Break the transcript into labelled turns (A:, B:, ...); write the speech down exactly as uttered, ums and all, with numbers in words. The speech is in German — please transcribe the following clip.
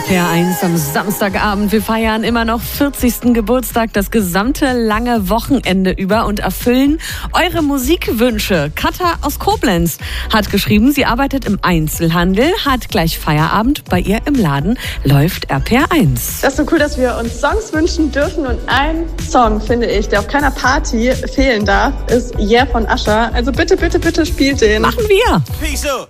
A: R P R eins am Samstagabend. Wir feiern immer noch vierzigsten Geburtstag das gesamte lange Wochenende über und erfüllen eure Musikwünsche. Katha aus Koblenz hat geschrieben, sie arbeitet im Einzelhandel, hat gleich Feierabend. Bei ihr im Laden läuft R P R eins.
B: Das ist so cool, dass wir uns Songs wünschen dürfen. Und ein Song, finde ich, der auf keiner Party fehlen darf, ist Yeah von Usher. Also bitte, bitte, bitte spielt den.
A: Machen wir.
C: Peace up.